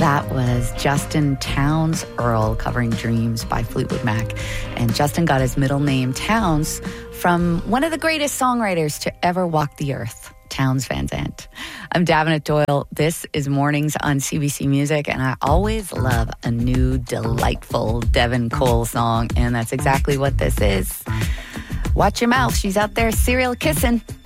That was Justin Townes Earle covering Dreams by Fleetwood Mac. And Justin got his middle name, Townes, from one of the greatest songwriters to ever walk the earth, Townes Van Zandt. I'm Davenant Doyle. This is Mornings on CBC Music, and I always love a new, delightful Devin Cole song, and that's exactly what this is. Watch your mouth. She's out there serial kissing.